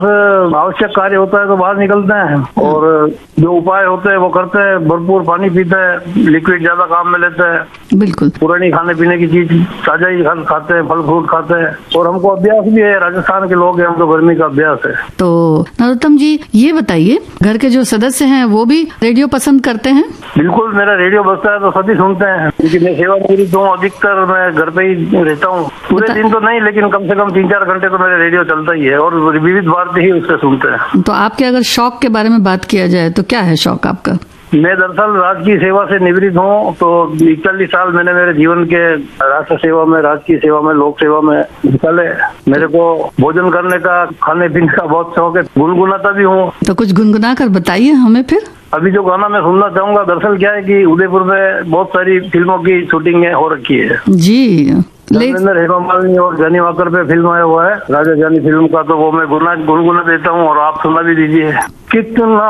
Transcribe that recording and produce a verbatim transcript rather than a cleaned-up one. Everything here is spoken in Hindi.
आवश्यक कार्य होता है तो बाहर निकलते हैं, और जो उपाय होते हैं वो करते हैं। भरपूर पानी पीते हैं, लिक्विड ज्यादा काम में लेते हैं। बिल्कुल। पुरानी खाने पीने की चीज ताजा ही खाते हैं, फल फ्रूट खाते हैं, और हमको अभ्यास भी है। राजस्थान के लोग हैं, हमको गर्मी का अभ्यास है। तो नरोत्तम जी ये बताइए, घर के जो सदस्य हैं वो भी रेडियो पसंद करते हैं? बिल्कुल, मेरा रेडियो बजता है तो सभी सुनते हैं, क्योंकि मैं सेवा पूरी तो अधिकतर मैं घर पे ही रहता हूँ। पूरे दिन तो नहीं, लेकिन कम से कम तीन चार घंटे तो मेरा रेडियो चलता ही है, और विविध भारती ही उससे सुनते हैं। तो आपके अगर शौक के बारे में बात किया जाए तो क्या है शौक आपका? मैं दरअसल राजकीय सेवा से निवृत्त हूँ, तो इकतालीस साल मैंने मेरे जीवन के राष्ट्र सेवा में, राजकीय सेवा में, लोक सेवा में निकाले। मेरे को भोजन करने का, खाने पीने का बहुत शौक है, गुनगुनाता भी हूँ। तो कुछ गुनगुना कर बताइए हमें फिर। अभी जो गाना मैं सुनना चाहूंगा, दरअसल क्या है कि उदयपुर में बहुत सारी फिल्मों की शूटिंग हो रखी है जी। धर्मेंद्र हेमा मालिनी और जानी वाकर पे फिल्म आया हुआ है, राजा जानी फिल्म का, तो वो मैं गुना गुनगुना देता हूँ और आप सुना भी दीजिए। कितना